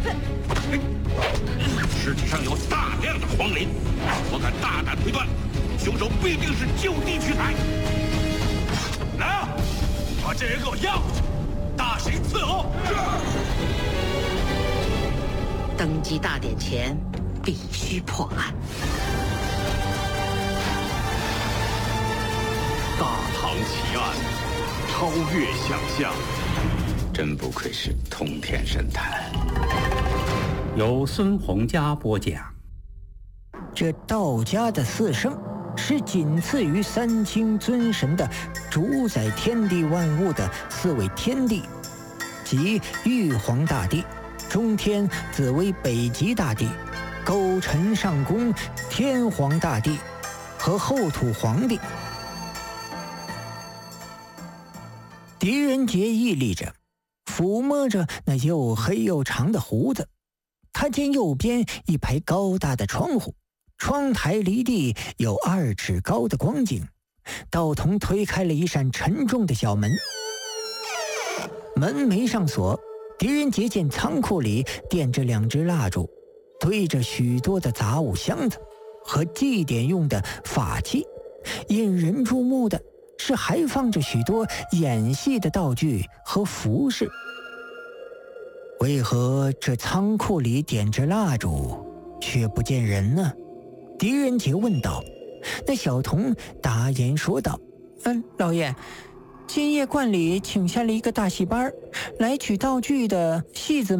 尸体上有大量的黄磷，我敢大胆推断，凶手必定是就地取材。来啊，把这人给我押回去，大刑伺候。 登基大典前必须破案。 大唐奇案，超越想象， 真不愧是通天神探。 由孙洪佳播讲。 这道家的四圣是仅次于三清尊神的主宰天地万物的四位天帝，即玉皇大帝、中天紫微北极大帝、勾陈上宫天皇大帝和后土皇帝。狄仁杰屹立着，抚摸着那又黑又长的胡子。他见右边一排高大的窗户，窗台离地有2尺高的光景。道童推开了一扇沉重的小门，门没上锁。狄仁杰见仓库里点着2支蜡烛，堆着许多的杂物箱子和祭典用的法器。引人注目的是还放着许多演戏的道具和服饰。为何这仓库里点着蜡烛却不见人呢？狄仁杰问道。那小童答言说道：老爷，今夜观里请下了一个大戏班，来取道具的戏子